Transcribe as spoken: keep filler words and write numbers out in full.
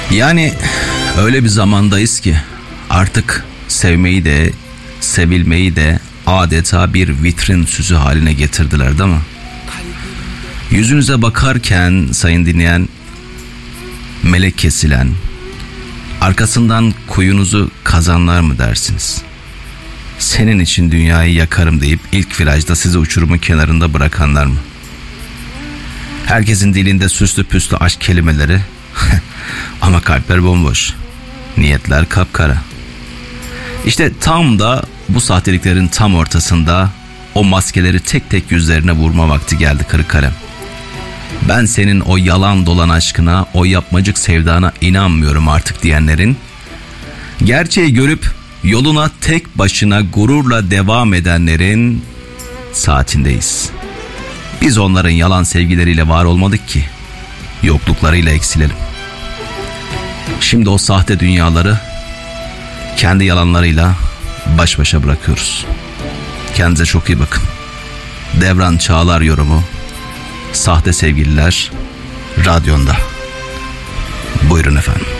Yani öyle bir zamandayız ki artık sevmeyi de sevilmeyi de adeta bir vitrin süsü haline getirdiler, değil mi? Yüzünüze bakarken sayın dinleyen, melek kesilen, arkasından kuyunuzu kazanlar mı dersiniz? Senin için dünyayı yakarım deyip ilk virajda sizi uçurumun kenarında bırakanlar mı? Herkesin dilinde süslü püslü aşk kelimeleri ama kalpler bomboş, niyetler kapkara. İşte tam da bu sahteliklerin tam ortasında o maskeleri tek tek yüzlerine vurma vakti geldi kırık kalem. Ben senin o yalan dolan aşkına, o yapmacık sevdana inanmıyorum artık diyenlerin, gerçeği görüp yoluna tek başına gururla devam edenlerin saatindeyiz. Biz onların yalan sevgileriyle var olmadık ki yokluklarıyla eksilelim. Şimdi o sahte dünyaları kendi yalanlarıyla baş başa bırakıyoruz. Kendinize çok iyi bakın. Devran Çağlar yorumu, Sahte Sevgililer radyonda. Buyurun efendim.